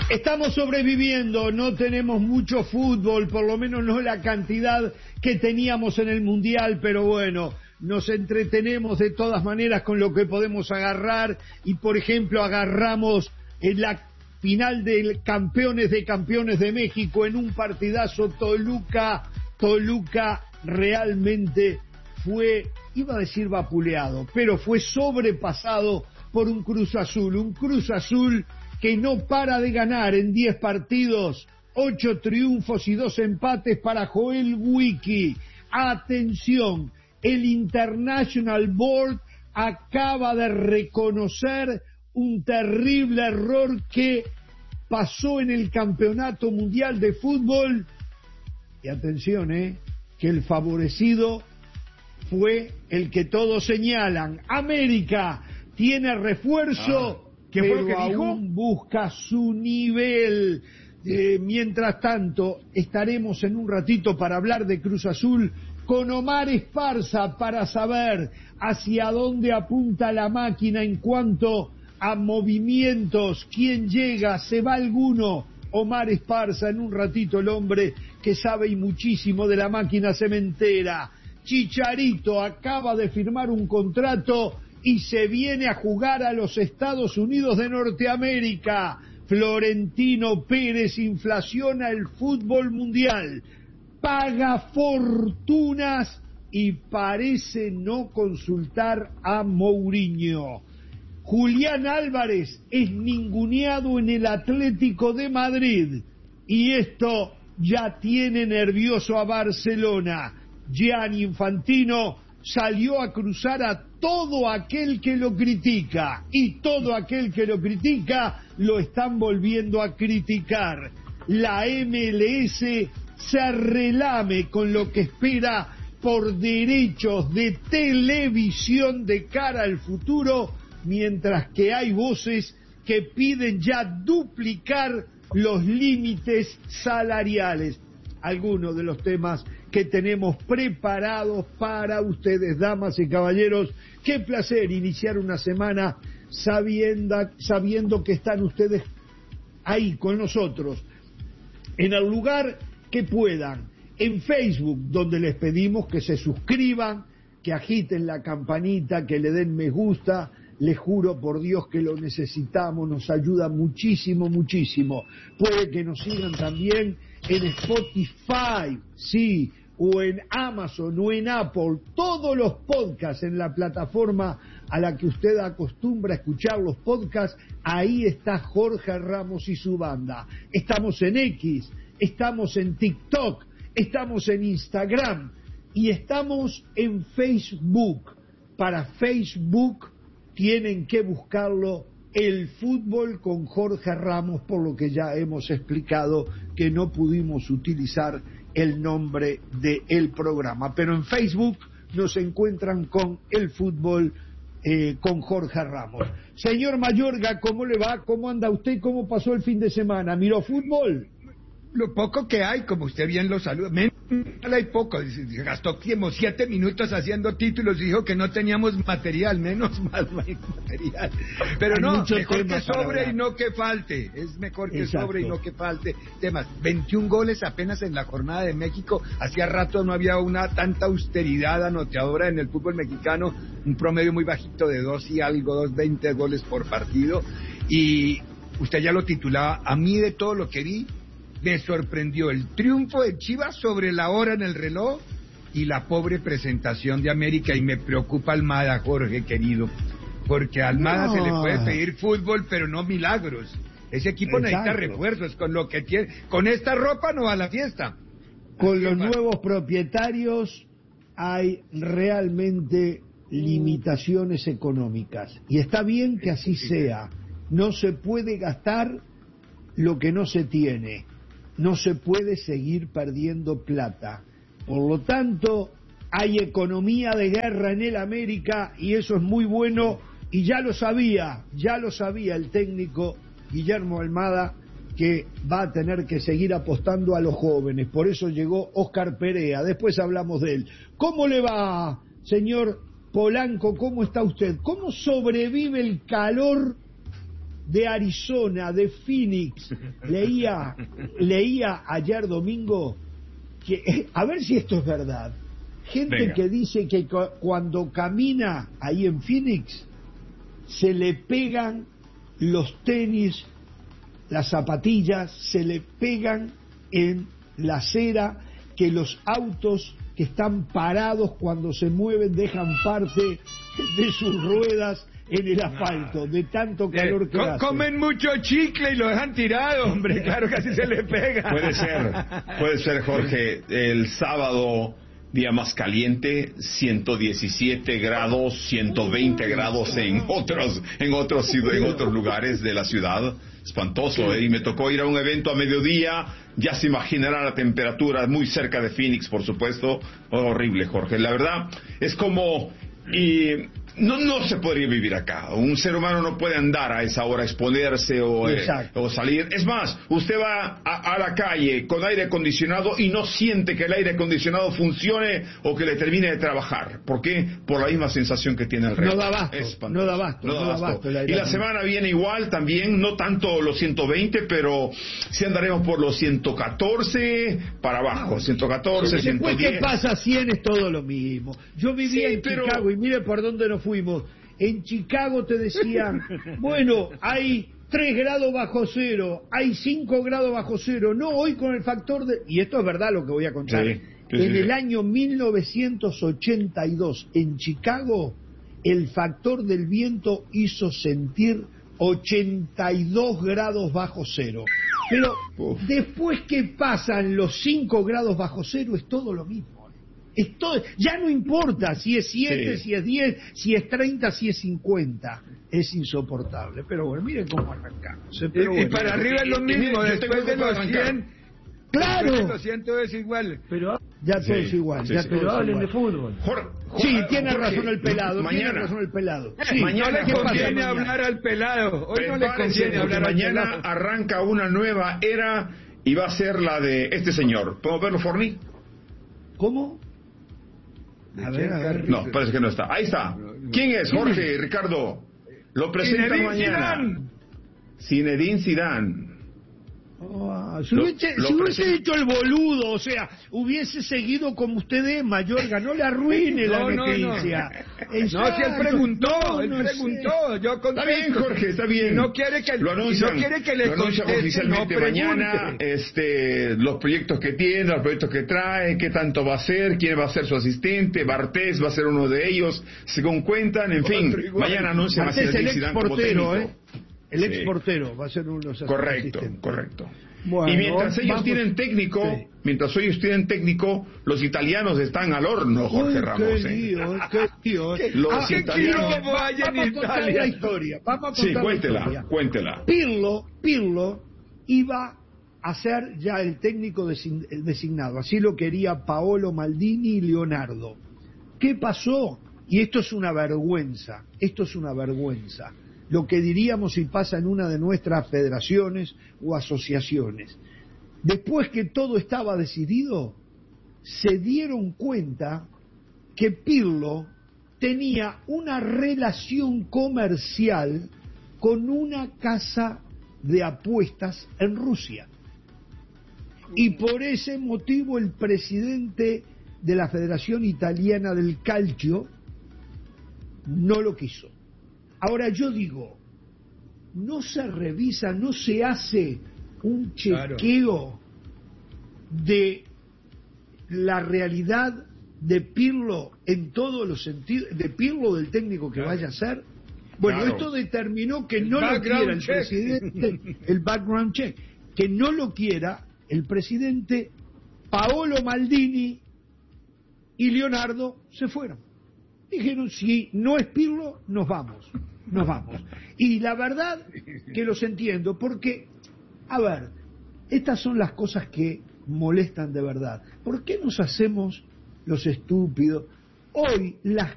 Estamos sobreviviendo, no tenemos mucho fútbol, por lo menos no la cantidad que teníamos en el Mundial, pero bueno, nos entretenemos de todas maneras con lo que podemos agarrar y, por ejemplo, agarramos en la final del Campeones de México en un partidazo. Toluca realmente fue, iba a decir vapuleado, pero fue sobrepasado por un Cruz Azul que no para de ganar en 10 partidos, 8 triunfos y 2 empates para Joel Wiki. Atención, el International Board acaba de reconocer un terrible error que pasó en el Campeonato Mundial de Fútbol. Y atención, que el favorecido fue el que todos señalan. América tiene refuerzo, pero aún busca su nivel. Mientras tanto, estaremos en un ratito para hablar de Cruz Azul con Omar Esparza para saber hacia dónde apunta la máquina en cuanto a movimientos. ¿Quién llega? ¿Se va alguno? Omar Esparza, en un ratito, el hombre que sabe y muchísimo de la máquina cementera. Chicharito acaba de firmar un contrato y se viene a jugar a los Estados Unidos de Norteamérica. Florentino Pérez inflaciona el fútbol mundial, paga fortunas y parece no consultar a Mourinho. Julián Álvarez es ninguneado en el Atlético de Madrid y esto ya tiene nervioso a Barcelona. Gianni Infantino salió a cruzar a todo aquel que lo critica, y todo aquel que lo critica lo están volviendo a criticar. La MLS se relame con lo que espera por derechos de televisión de cara al futuro, mientras que hay voces que piden ya duplicar los límites salariales. Algunos de los temas que tenemos preparados para ustedes, damas y caballeros. Qué placer iniciar una semana sabiendo que están ustedes ahí con nosotros, en el lugar que puedan, en Facebook, donde les pedimos que se suscriban, que agiten la campanita, que le den me gusta. Les juro por Dios que lo necesitamos, nos ayuda muchísimo, muchísimo. Puede que nos sigan también en Spotify, sí, o en Amazon o en Apple, todos los podcasts en la plataforma a la que usted acostumbra a escuchar los podcasts. Ahí está Jorge Ramos y su banda. Estamos en X, estamos en TikTok, estamos en Instagram y estamos en Facebook. Para Facebook tienen que buscarlo, El Fútbol con Jorge Ramos, por lo que ya hemos explicado que no pudimos utilizar el nombre del programa. Pero en Facebook nos encuentran con El Fútbol con Jorge Ramos. Señor Mayorga, ¿cómo le va? ¿Cómo anda usted? ¿Cómo pasó el fin de semana? ¿Miró fútbol? Lo poco que hay, como usted bien lo saluda, hay poco, gastó 7 minutos haciendo títulos y dijo que no teníamos material, menos mal no hay material, pero hay no, mejor que sobre y no que falte, es mejor que sobre y no que falte temas. 21 goles apenas en la jornada de México, hacía rato no había una tanta austeridad anotadora en el fútbol mexicano, un promedio muy bajito de 2.20 goles por partido, y usted ya lo titulaba. A mí, de todo lo que vi, me sorprendió el triunfo de Chivas sobre la hora en el reloj y la pobre presentación de América, y me preocupa Almada, Jorge querido, porque a Almada se le puede pedir fútbol pero no milagros. Ese equipo necesita refuerzos, con lo que tiene, con esta ropa no va a la fiesta. Con los nuevos propietarios hay realmente limitaciones económicas y está bien que así sea. No se puede gastar lo que no se tiene. No se puede seguir perdiendo plata. Por lo tanto, hay economía de guerra en el América y eso es muy bueno, y ya lo sabía el técnico Guillermo Almada, que va a tener que seguir apostando a los jóvenes. Por eso llegó Oscar Perea, después hablamos de él. ¿Cómo le va, señor Polanco? ¿Cómo está usted? ¿Cómo sobrevive el calor de Arizona, de Phoenix. Leía ayer domingo que, a ver si esto es verdad, gente Venga. que dice que cuando camina ahí en Phoenix se le pegan los tenis, las zapatillas, se le pegan en la acera, que los autos que están parados cuando se mueven dejan parte de sus ruedas en el asfalto, de tanto calor que hace. Comen mucho chicle y lo dejan tirado, hombre, claro que así se le pega. Puede ser, Jorge, el sábado, día más caliente, 117 grados, 120 grados en otros lugares de la ciudad. Espantoso, ¿eh? Y me tocó ir a un evento a mediodía, ya se imaginará la temperatura, muy cerca de Phoenix, por supuesto. Horrible, Jorge. La verdad, es como... No se podría vivir acá. Un ser humano no puede andar a esa hora, exponerse o salir. Es más, usted va a la calle con aire acondicionado y no siente que el aire acondicionado funcione o que le termine de trabajar. ¿Por qué? Por la misma sensación que tiene el resto. No da abasto. Y la semana viene igual también, no tanto los 120, pero sí andaremos por los 114 para abajo, 114, 110. Después, ¿qué pasa? 100 es todo lo mismo. Yo vivía en Chicago y mire por dónde nos fuimos. En Chicago te decían, bueno, hay 3 grados bajo cero, hay 5 grados bajo cero. No, hoy con el factor de... Y esto es verdad lo que voy a contar. El año 1982, en Chicago, el factor del viento hizo sentir 82 grados bajo cero. Pero después que pasan los 5 grados bajo cero es todo lo mismo. Ya no importa si es 7, si es 10, si es 30, si es 50. Es insoportable. Pero bueno, miren cómo arrancamos. Y para arriba es lo mismo, después de los 100. Claro. Después de los 100 todo es igual. Pero ya todo es igual. Pero hablen de fútbol. Sí, tiene razón el pelado. Mañana Sí, mañana le conviene hablar al pelado. Hoy no le conviene hablar al pelado. Mañana arranca una nueva era y va a ser la de este señor. ¿Podemos verlo, Forni? ¿Cómo? A ver. No, parece que no está. Ahí está. ¿Quién es, Jorge, Ricardo? Lo presentan mañana. Zinedine Zidane. Si hubiese hecho el boludo, o sea, hubiese seguido como usted es, Mayorga, no le arruine la noticia. No, si él preguntó. Yo contesto. Está bien, Jorge, está bien. No quiere que lo anuncian oficialmente mañana, los proyectos que tiene, los proyectos que trae, qué tanto va a hacer, quién va a ser su asistente, Bartés va a ser uno de ellos, según cuentan, en fin, mañana anuncian a Zinedine Zidane como técnico. El ex portero va a ser uno de los asistentes. Correcto. Bueno, y mientras ellos tienen técnico, los italianos están al horno, Jorge Ramos. Qué lío. Los italianos. Vamos a contar la historia. Cuéntela. Pirlo iba a ser ya el técnico designado. Así lo quería Paolo Maldini y Leonardo. ¿Qué pasó? Y esto es una vergüenza. Lo que diríamos si pasa en una de nuestras federaciones o asociaciones. Después que todo estaba decidido, se dieron cuenta que Pirlo tenía una relación comercial con una casa de apuestas en Rusia. Y por ese motivo el presidente de la Federación Italiana del Calcio no lo quiso. Ahora yo digo, no se revisa, no se hace un chequeo de la realidad de Pirlo en todos los sentidos, de Pirlo del técnico que vaya a ser. Bueno, esto determinó que no lo quiera el presidente, el background check, que no lo quiera el presidente. Paolo Maldini y Leonardo se fueron. Dijeron, si no es Pirlo, nos vamos. Y la verdad que los entiendo, porque, a ver, estas son las cosas que molestan de verdad. ¿Por qué nos hacemos los estúpidos? Hoy las